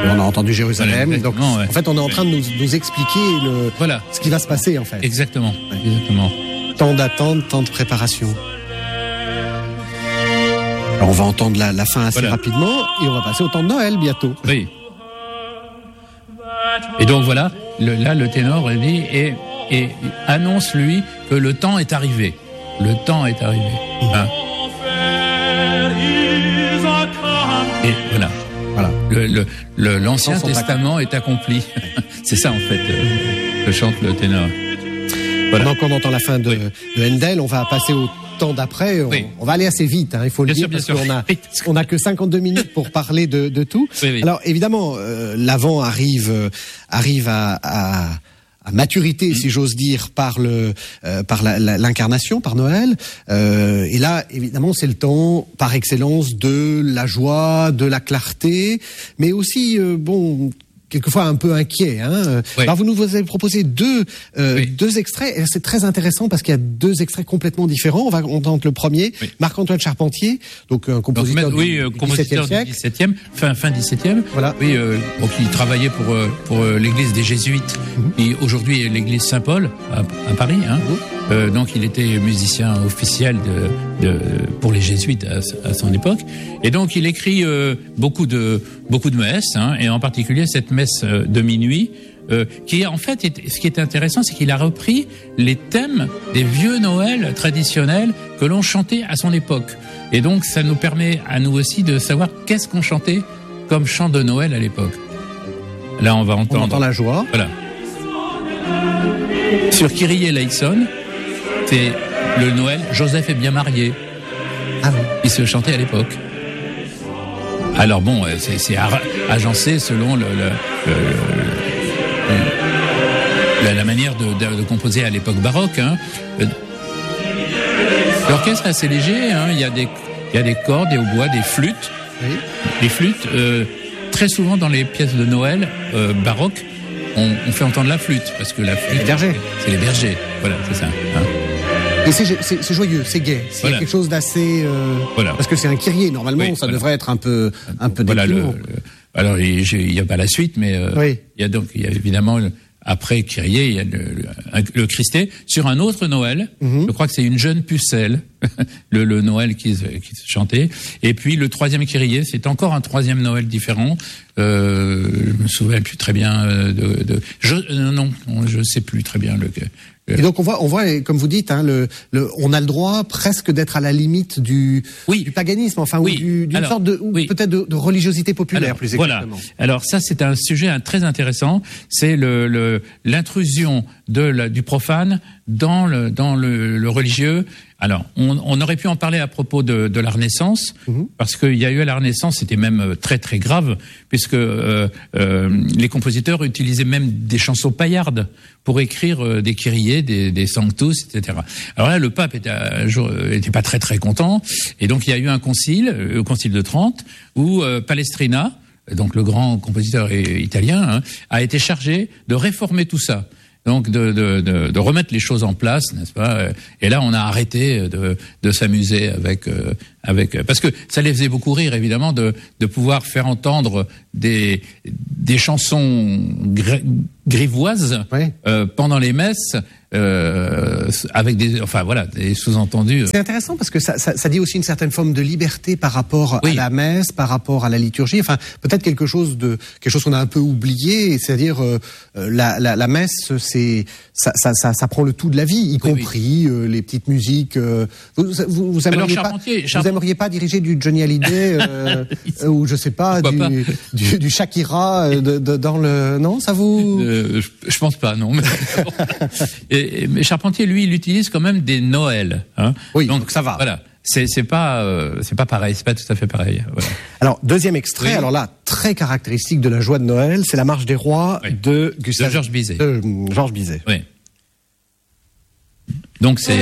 On a entendu Jérusalem. Voilà, donc, ouais. en fait, on est en train de nous expliquer ce qui va se passer, en fait. Exactement. Ouais. Exactement. Temps d'attente, temps de préparation. Alors, on va entendre la fin assez rapidement et on va passer au temps de Noël bientôt. Oui. Et donc voilà, le ténor dit et annonce lui que le temps est arrivé. Le temps est arrivé. Hein. Et voilà. L'Ancien Testament est accompli. C'est ça en fait que chante le ténor. Voilà. Pendant qu'on entend la fin de Handel, on va passer au temps d'après. On va aller assez vite, il faut le dire, parce qu'on a que 52 minutes pour parler de tout. Oui. Alors évidemment, l'Avent arrive à maturité, si j'ose dire, par l'incarnation, par Noël. Et là, évidemment, c'est le temps par excellence de la joie, de la clarté, mais aussi, quelquefois un peu inquiet. Oui. Alors vous avez proposé deux extraits, et c'est très intéressant parce qu'il y a deux extraits complètement différents. On va entendre le premier, Marc-Antoine Charpentier, donc un compositeur du XVIIe, fin XVIIe. Voilà. Oui, qui travaillait pour l'église des Jésuites, et aujourd'hui l'église Saint-Paul à Paris. Donc il était musicien officiel pour les Jésuites à son époque, et donc il écrit beaucoup de messes, et en particulier cette messe de minuit, qui en fait, ce qui est intéressant, c'est qu'il a repris les thèmes des vieux Noëls traditionnels que l'on chantait à son époque, et donc ça nous permet à nous aussi de savoir qu'est-ce qu'on chantait comme chant de Noël à l'époque. Là, on entend la joie. Voilà. Sur Kyrie eleison, c'est le Noël, Joseph est bien marié. Ah oui. Il se chantait à l'époque. Alors bon, c'est agencé selon la manière de composer à l'époque baroque. L'orchestre est assez léger. Il y a des cordes, des hautbois, des flûtes. Oui. Les flûtes, très souvent dans les pièces de Noël baroques, on fait entendre la flûte parce que la flûte, c'est les bergers. Voilà, c'est ça. Et c'est joyeux, c'est gai. C'est quelque chose d'assez. Parce que c'est un kyrie. Normalement, ça devrait être un peu déprimant. Alors, il y a pas la suite, mais il y a évidemment après Kyrie, il y a le Christé sur un autre Noël. Je crois que c'est une jeune pucelle, le Noël qui se chantait. Et puis le troisième Kyrie, c'est encore un troisième Noël différent. Je me souviens plus très bien je sais plus très bien le. Et donc on voit, comme vous dites, on a le droit presque d'être à la limite du paganisme, ou d'une sorte peut-être de religiosité populaire, plus exactement. Voilà. Alors ça, c'est un sujet très intéressant. C'est l'intrusion du profane dans le religieux. Alors, on aurait pu en parler à propos de la Renaissance, parce qu'il y a eu à la Renaissance, c'était même très très grave, puisque les compositeurs utilisaient même des chansons paillardes pour écrire des kyriés, des sanctus, etc. Alors là, le pape était pas très très content, et donc il y a eu un concile, le concile de Trente, où Palestrina, donc le grand compositeur italien, a été chargé de réformer tout ça. Donc de remettre les choses en place, n'est-ce pas? Et là, on a arrêté de s'amuser avec parce que ça les faisait beaucoup rire, évidemment, de pouvoir faire entendre des chansons grivoises pendant les messes, avec des sous-entendus. C'est intéressant parce que ça dit aussi une certaine forme de liberté par rapport à la messe, par rapport à la liturgie. Enfin, peut-être quelque chose qu'on a un peu oublié, c'est-à-dire la messe, ça prend le tout de la vie, y compris les petites musiques. Vous aimeriez pas diriger du Johnny Hallyday ou je sais pas du Shakira dans le ça vous je pense pas, non. Mais Charpentier, lui, il utilise quand même des Noëls. Oui, donc ça va. Voilà. C'est pas pareil, c'est pas tout à fait pareil. Voilà. Alors, deuxième extrait, alors là, très caractéristique de la joie de Noël, c'est la Marche des Rois de Georges Bizet. Oui. Donc c'est